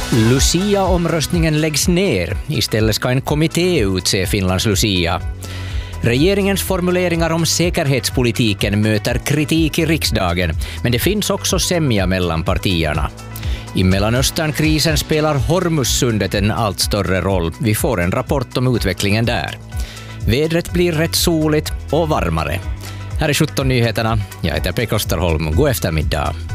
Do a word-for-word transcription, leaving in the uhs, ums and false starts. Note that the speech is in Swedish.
Lucia-omröstningen läggs ner. Istället ska en kommitté utse Finlands Lucia. Regeringens formuleringar om säkerhetspolitiken möter kritik i riksdagen, men det finns också sämja mellan partierna. I Mellanösternkrisen spelar Hormuzsundet en allt större roll. Vi får en rapport om utvecklingen där. Vädret blir rätt soligt och varmare. Här är sjutton nyheterna. Jag heter Pekka Österholm. God eftermiddag.